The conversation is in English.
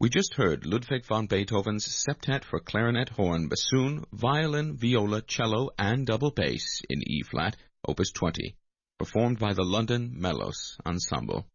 We just heard Ludwig van Beethoven's Septet for clarinet, horn, bassoon, violin, viola, cello, and double bass in E-flat, Opus 20, performed by the London Melos Ensemble.